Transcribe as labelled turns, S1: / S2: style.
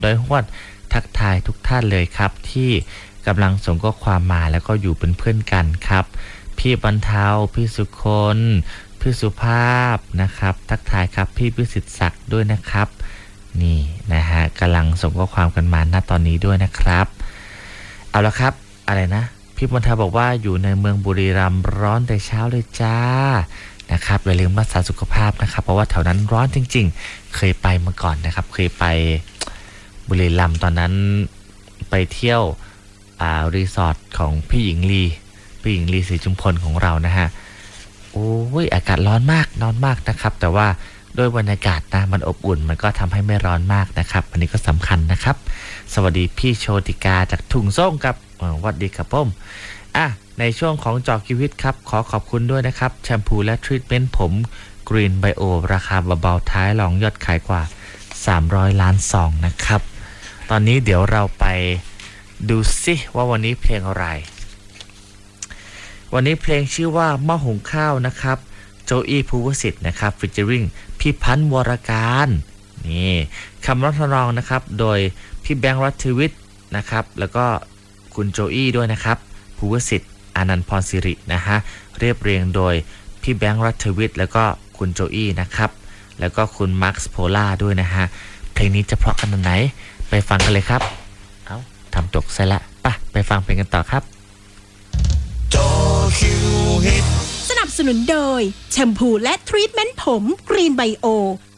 S1: โดยฮวดทักทายทุกท่านเลยครับที่กำลังส่งข้อความมาแล้วก็อยู่เป็นเพื่อนกันครับพี่บรรเทาพี่สุคนพี่สุภาพนะครับทักทายครับพี่พิสิทธิ์ศักดิ์ด้วยนะครับนี่นะฮะกำลังส่งข้อความกันมาณตอนนี้ด้วยนะครับเอาละครับอะไรนะพี่บรรเทาบอกว่าอยู่ในเมืองบุรีรัมย์ร้อนแต่เช้าเลยจ้านะครับอย่าลืมรักษาสุขภาพนะครับเพราะว่าแถวนั้นร้อนจริงๆเคยไปมาก่อนนะครับเคยไปบุรีรัมย์ตอนนั้นไปเที่ยวรีสอร์ทของพี่หญิงลีศรีจุมพลของเรานะฮะโอ้ยอากาศร้อนมากนะครับแต่ว่าด้วยบรรยากาศนะมันอบอุ่นมันก็ทำให้ไม่ร้อนมากนะครับอันนี้ก็สำคัญนะครับสวัสดีพี่โชติกาจากถุงส้มครับสวัสดีครับผมในช่วงของจอชีวิตครับขอขอบคุณด้วยนะครับแชมพูและทรีทเมนต์ผมกรีนไบโอราคาเบาๆท้ายรองยอดขายกว่า300 ล้านซองนะครับตอนนี้เดี๋ยวเราไปดูสิว่าวันนี้เพลงอะไรวันนี้เพลงชื่อว่าหม้อหุงข้าวนะครับโจอี้ภูวสิทธิ์นะครับฟีเจอริงพี่พันธ์วรการนี่คำร้องทำนองนะครับโดยพี่แบงค์รัตวิทย์นะครับแล้วก็คุณโจอี้ด้วยนะครับภูวสิทธิ์อานันต์พรศิรินะฮะเรียบเรียงโดยพี่แบงค์รัตวิทย์แล้วก็คุณโจอี้นะครับแล้วก็คุณมาร์คส์โพล่าด้วยนะฮะเพลงนี้จะเพราะขนาดไหนไปฟังกันเลยครับทำตกซะละไปฟังเพลงกันต่อครับ
S2: สนับสนุนโดยแชมพูและทรีทเมนต์ผมกรีนไบโอ